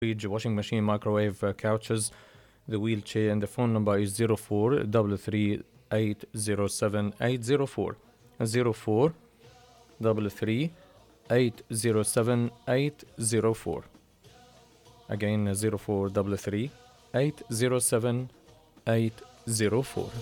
fridge, washing machine, microwave, couches, the wheelchair, and the phone number is 0433807804. 0433807804. Again, 0433807804.